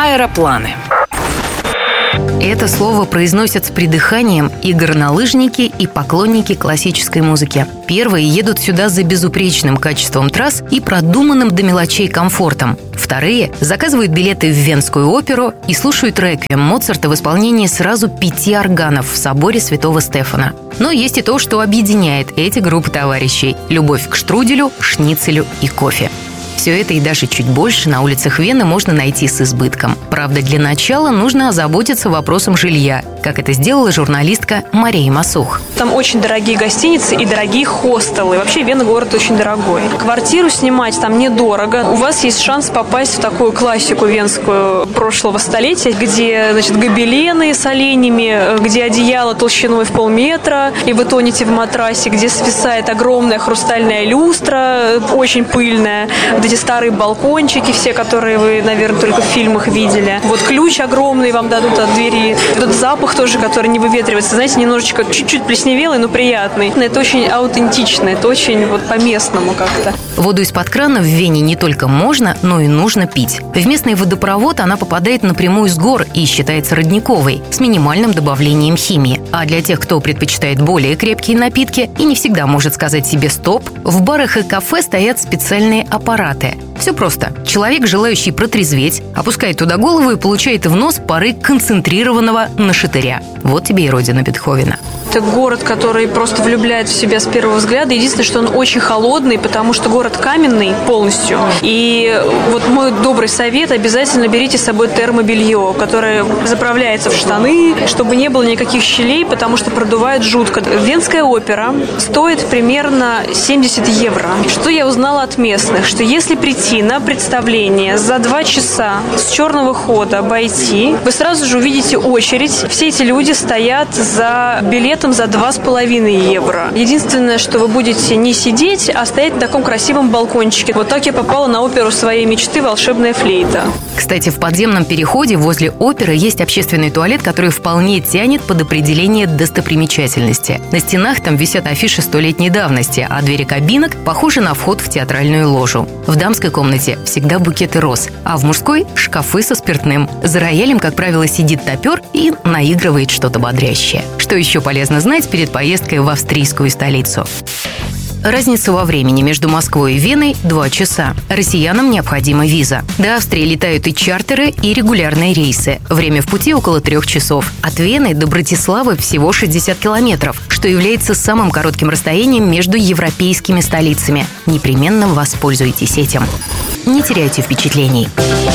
Аэропланы. Это слово произносят с придыханием и горнолыжники, и поклонники классической музыки. Первые едут сюда за безупречным качеством трасс и продуманным до мелочей комфортом. Вторые заказывают билеты в Венскую оперу и слушают реквием Моцарта в исполнении сразу 5 органов в соборе Святого Стефана. Но есть и то, что объединяет эти группы товарищей – любовь к штруделю, шницелю и кофе. Все это и даже чуть больше на улицах Вены можно найти с избытком. Правда, для начала нужно озаботиться вопросом жилья, как это сделала журналистка Мария Масух. Там очень дорогие гостиницы и дорогие хостелы. Вообще Вена город очень дорогой. Квартиру снимать там недорого. У вас есть шанс попасть в такую классику венскую прошлого столетия, где, гобелены с оленями, где одеяло толщиной в полметра, и вы тонете в матрасе, где свисает огромная хрустальная люстра, очень пыльная, вот эти старые балкончики, все, которые вы, наверное, только в фильмах видели. Вот ключ огромный вам дадут от двери. Этот запах тоже, который не выветривается, знаете, немножечко чуть-чуть плесневелый, но приятный. Это очень аутентично, это очень по-местному как-то. Воду из-под крана в Вене не только можно, но и нужно пить. В местный водопровод она попадает напрямую с гор и считается родниковой, с минимальным добавлением химии. А для тех, кто предпочитает более крепкие напитки и не всегда может сказать себе «стоп», в барах и кафе стоят специальные аппараты. Все просто. Человек, желающий протрезветь, опускает туда голову и получает в нос пары концентрированного нашатыря. Вот тебе и родина Бетховена. Это город, который просто влюбляет в себя с первого взгляда. Единственное, что он очень холодный, потому что город каменный полностью. И вот мой добрый совет: обязательно берите с собой термобелье, которое заправляется в штаны, чтобы не было никаких щелей, потому что продувает жутко. Венская опера стоит примерно 70 евро. Что я узнала от местных? Что если прийти на представление за 2 часа с черного хода обойти, вы сразу же увидите очередь. Все эти люди стоят за билетом за 2,5 евро. Единственное, что вы будете не сидеть, а стоять на таком красивом балкончике. Вот так я попала на оперу своей мечты «Волшебная флейта». Кстати, в подземном переходе возле оперы есть общественный туалет, который вполне тянет под определение достопримечательности. На стенах там висят афиши 100-летней давности, а двери кабинок похожи на вход в театральную ложу. В дамской комнате всегда букеты роз, а в мужской – шкафы со спиртным. За роялем, как правило, сидит топер и наигрывает что-то бодрящее. Что еще полезно знать перед поездкой в австрийскую столицу? Разница во времени между Москвой и Веной – 2 часа. Россиянам необходима виза. До Австрии летают и чартеры, и регулярные рейсы. Время в пути около 3 часов. От Вены до Братиславы всего 60 километров, что является самым коротким расстоянием между европейскими столицами. Непременно воспользуйтесь этим. Не теряйте впечатлений.